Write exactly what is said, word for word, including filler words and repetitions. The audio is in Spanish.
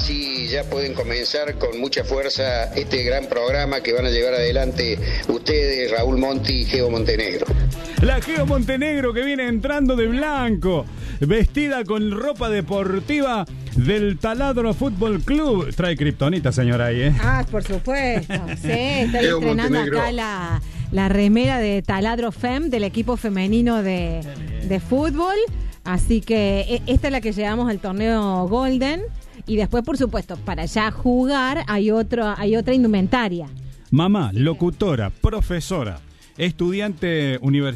Así ya pueden comenzar con mucha fuerza este gran programa que van a llevar adelante ustedes, Raúl Monti y Geo Montenegro. La Geo Montenegro que viene entrando de blanco, vestida con ropa deportiva del Taladro Fútbol Club. Trae kriptonita, señora, ahí, ¿eh? Ah, por supuesto. Sí, estoy Geo estrenando Montenegro. acá la, la remera de Taladro Fem del equipo femenino de, de fútbol. Así que esta es la que llevamos al torneo Golden. Y después, por supuesto, para ya jugar hay, otro, hay otra indumentaria. Mamá, locutora, profesora, estudiante universitaria.